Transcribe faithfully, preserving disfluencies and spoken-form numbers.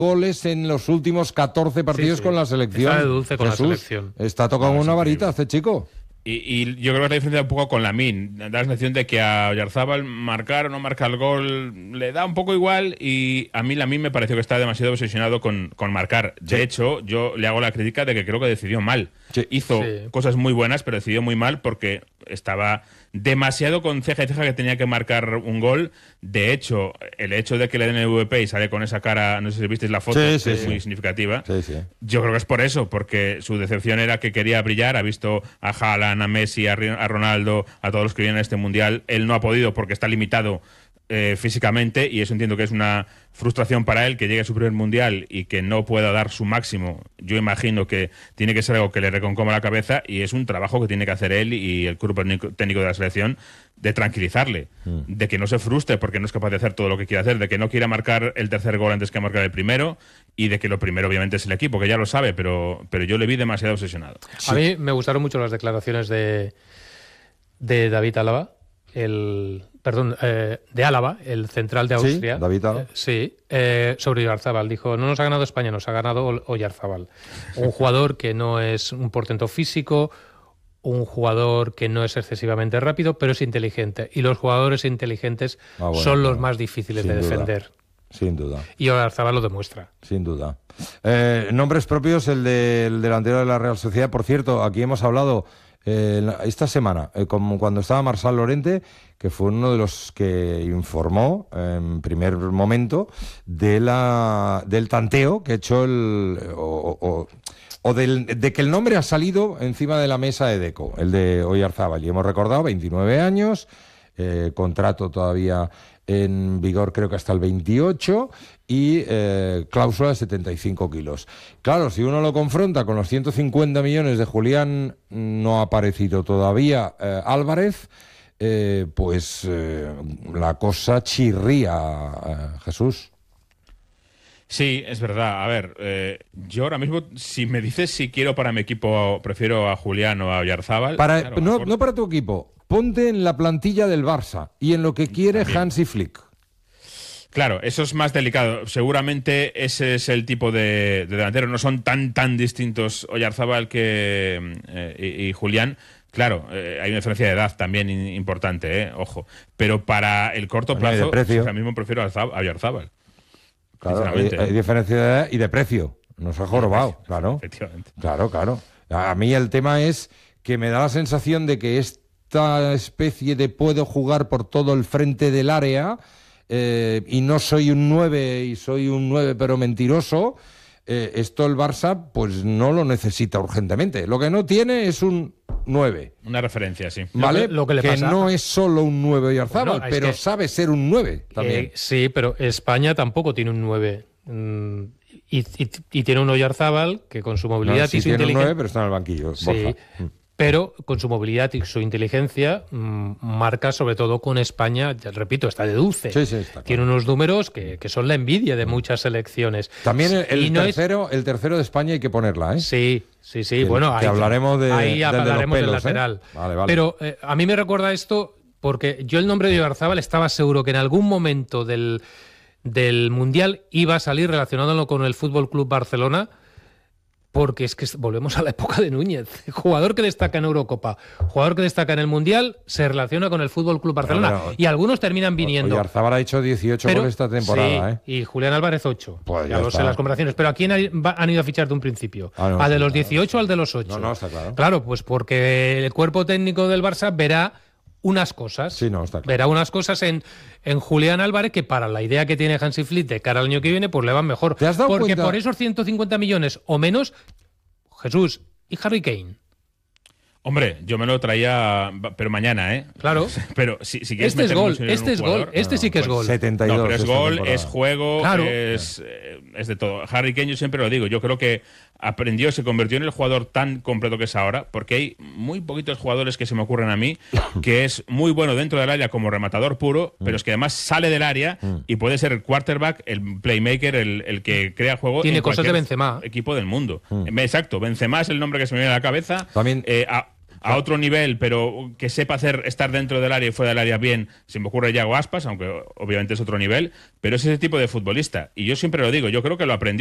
goles en los últimos catorce partidos sí, sí. con la selección. Está de dulce con Jesús, la selección. Está tocando no, una varita increíble. este chico. Y, y yo creo que es la diferencia un poco con Lamine. Da la sensación de que a Oyarzábal marcar o no marcar el gol le da un poco igual, y a mí Lamine me pareció que está demasiado obsesionado con, con marcar. De sí. hecho, yo le hago la crítica de que creo que decidió mal. Sí. Hizo sí. cosas muy buenas, pero decidió muy mal porque estaba demasiado con ceja y ceja que tenía que marcar un gol. De hecho, el hecho de que le den el V P y sale con esa cara, no sé si visteis la foto, sí, que sí, es sí. muy significativa. Sí, sí. Yo creo que es por eso, porque su decepción era que quería brillar. Ha visto a Haaland, a Messi, a Ronaldo, a todos los que vienen a este Mundial. Él no ha podido porque está limitado eh, físicamente, y eso entiendo que es una frustración para él, que llegue a su primer Mundial y que no pueda dar su máximo. Yo imagino que tiene que ser algo que le reconcoma la cabeza, y es un trabajo que tiene que hacer él y el cuerpo técnico de la selección, de tranquilizarle, mm. de que no se frustre porque no es capaz de hacer todo lo que quiere hacer, de que no quiera marcar el tercer gol antes que marcar el primero, y de que lo primero obviamente es el equipo, que ya lo sabe, pero, pero yo le vi demasiado obsesionado. Sí. A mí me gustaron mucho las declaraciones de, de David Álava, el perdón, eh, de Álava, el central de Austria. Sí, David Álava. Eh, sí, eh, sobre Oyarzábal. Dijo, no nos ha ganado España, nos ha ganado Oyarzábal. Un jugador que no es un portento físico, un jugador que no es excesivamente rápido, pero es inteligente. Y los jugadores inteligentes ah, bueno, son los más difíciles de defender. Duda. Sin duda. Y Oyarzábal lo demuestra. Sin duda. Eh, nombres propios, el del delantero de la Real Sociedad. Por cierto, aquí hemos hablado eh, esta semana, eh, como cuando estaba Marçal Llorente, que fue uno de los que informó eh, en primer momento de la del tanteo que ha hecho el... O, o, o del, de que el nombre ha salido encima de la mesa de Deco, el de Oyarzábal. Y hemos recordado, veintinueve años, eh, contrato todavía en vigor creo que hasta el veintiocho, y eh, cláusula de setenta y cinco kilos. Claro, si uno lo confronta con los ciento cincuenta millones de Julián, no ha aparecido todavía eh, Álvarez, eh, pues eh, la cosa chirría, eh, Jesús. Sí, es verdad. A ver, eh, yo ahora mismo, si me dices si quiero para mi equipo, prefiero a Julián o a Oyarzábal. Para, claro, no, por... no para tu equipo. Ponte en la plantilla del Barça y en lo que quiere También. Hansi Flick. Claro, eso es más delicado. Seguramente ese es el tipo de, de delantero. No son tan tan distintos Oyarzábal que eh, y, y Julián. Claro, eh, hay una diferencia de edad también importante, eh, ojo. Pero para el corto bueno, plazo, pues ahora mismo prefiero a Oyarzábal. Claro, hay, hay diferencia de edad y de precio. Nos ha jorobado, claro. Efectivamente. Claro, claro. A mí el tema es que me da la sensación de que esta especie de puedo jugar por todo el frente del área eh, y no soy un nueve y soy un nueve pero mentiroso, eh, esto el Barça pues no lo necesita urgentemente. Lo que no tiene es un nueve. Una referencia, sí. ¿Vale? Lo que, lo que, le que pasa... no es solo un nueve Oyarzábal, bueno, pero que... sabe ser un nueve también. Eh, sí, pero España tampoco tiene un nueve. Mm, y, y, y tiene un Oyarzábal que con su movilidad no, sí y su tiene inteligencia... un nueve, pero está en el banquillo. Sí, Borja. pero con su movilidad y su inteligencia mmm, marca sobre todo con España, ya repito, está de dulce. Sí, sí, está claro. Tiene unos números que, que son la envidia de muchas selecciones. También el, el, no tercero, es... el tercero de España hay que ponerla, ¿eh? Sí, sí, sí. Que, bueno, que ahí, hablaremos de, ahí hablaremos de del pelos, lateral. ¿eh? Vale, vale. Pero eh, a mí me recuerda esto porque yo el nombre de Oyarzábal estaba seguro que en algún momento del, del Mundial iba a salir relacionándolo con el Fútbol Club Barcelona. Porque es que volvemos a la época de Núñez. Jugador que destaca en Eurocopa, jugador que destaca en el Mundial, se relaciona con el Fútbol Club Barcelona. Pero, pero, y algunos terminan viniendo. Oyarzábal ha hecho dieciocho pero, goles esta temporada, sí, ¿eh? Y Julián Álvarez ocho. Pues ya, ya lo sé las comparaciones. Pero ¿a quién han ido a fichar de un principio? Ah, no, ¿Al de sí, los claro, dieciocho o al de los ocho? No, no, está claro. Claro, pues porque el cuerpo técnico del Barça verá unas cosas. Sí, no, está claro. Verá unas cosas en, en Julián Álvarez que para la idea que tiene Hansi Flick de cara al año que viene, pues le van mejor. ¿Te has dado porque cuenta? Por esos ciento cincuenta millones o menos, Jesús, ¿y Harry Kane? Hombre, yo me lo traía, pero mañana, ¿eh? Claro. Pero si, si quieres este es gol, meter este es gol, este sí que es gol. setenta y dos No, pero es gol, temporada. es juego, claro. es, eh, es de todo. Harry Kane, yo siempre lo digo, yo creo que aprendió, se convirtió en el jugador tan completo que es ahora, porque hay muy poquitos jugadores que se me ocurren a mí, que es muy bueno dentro del área como rematador puro, pero es que además sale del área y puede ser el quarterback, el playmaker, el, el que crea juego. Tiene en cosas de Benzema. Equipo del mundo. Mm. Exacto, Benzema es el nombre que se me viene a la cabeza. También... Eh, a, a otro nivel, pero que sepa hacer estar dentro del área y fuera del área bien, se me ocurre Yago Aspas, aunque obviamente es otro nivel, pero es ese tipo de futbolista. Y yo siempre lo digo, yo creo que lo aprendió